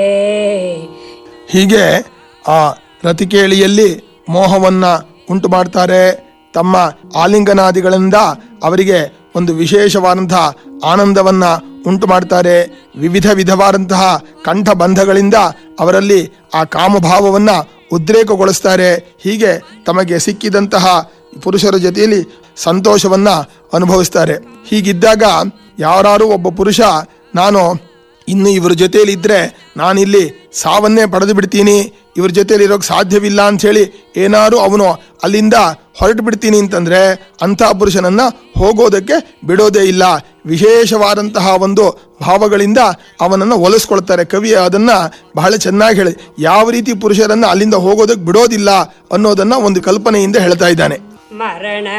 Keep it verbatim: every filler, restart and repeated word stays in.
ಹೀಗೆ ಆ ರತಿಕೇಳಿಯಲ್ಲಿ ಮೋಹವನ್ನ ಉಂಟು ಮಾಡ್ತಾರೆ. ತಮ್ಮ ಆಲಿಂಗನಾದಿಗಳಿಂದ ಅವರಿಗೆ ಒಂದು ವಿಶೇಷವಾದಂತಹ ಆನಂದವನ್ನ ಉಂಟು ಮಾಡ್ತಾರೆ. ವಿವಿಧ ವಿಧವಾದಂತಹ ಕಂಠಬಂಧಗಳಿಂದ ಅವರಲ್ಲಿ ಆ ಕಾಮಭಾವವನ್ನ ಉದ್ರೇಕಗೊಳಿಸ್ತಾರೆ. ಹೀಗೆ ತಮಗೆ ಸಿಕ್ಕಿದಂತಹ ಪುರುಷರ ಜೊತೆಯಲ್ಲಿ ಸಂತೋಷವನ್ನ ಅನುಭವಿಸ್ತಾರೆ. ಹೀಗಿದ್ದಾಗ ಯಾರು ಒಬ್ಬ ಪುರುಷ ನಾನು ಇನ್ನು ಇವ್ರ ಜೊತೆಯಲ್ಲಿ ಇದ್ರೆ ನಾನಿಲ್ಲಿ ಸಾವನ್ನೇ ಪಡೆದು ಬಿಡ್ತೀನಿ, ಇವ್ರ ಜೊತೆಯಲ್ಲಿ ಇರೋಕೆ ಸಾಧ್ಯವಿಲ್ಲ ಅಂಥೇಳಿ ಏನಾರು ಅವನು ಅಲ್ಲಿಂದ ಹೊರಟು ಬಿಡ್ತೀನಿ ಅಂತಂದ್ರೆ ಅಂಥ ಪುರುಷನನ್ನ ಹೋಗೋದಕ್ಕೆ ಬಿಡೋದೇ ಇಲ್ಲ. ವಿಶೇಷವಾದಂತಹ ಒಂದು ಭಾವಗಳಿಂದ ಅವನನ್ನು ಒಲಿಸ್ಕೊಳ್ತಾರೆ. ಕವಿ ಅದನ್ನ ಬಹಳ ಚೆನ್ನಾಗಿ ಹೇಳಿ ಯಾವ ರೀತಿ ಪುರುಷರನ್ನ ಅಲ್ಲಿಂದ ಹೋಗೋದಕ್ಕೆ ಬಿಡೋದಿಲ್ಲ ಅನ್ನೋದನ್ನ ಒಂದು ಕಲ್ಪನೆಯಿಂದ ಹೇಳ್ತಾ ಇದ್ದಾನೆ. ಮರಣ